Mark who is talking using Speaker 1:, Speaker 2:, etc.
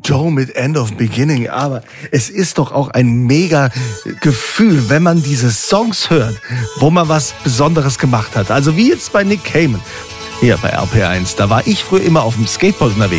Speaker 1: Joe mit End of Beginning, aber es ist doch auch ein mega Gefühl, wenn man diese Songs hört, wo man was Besonderes gemacht hat. Also wie jetzt bei Nick Cayman hier bei RPR1. Da war ich früher immer auf dem Skateboard unterwegs.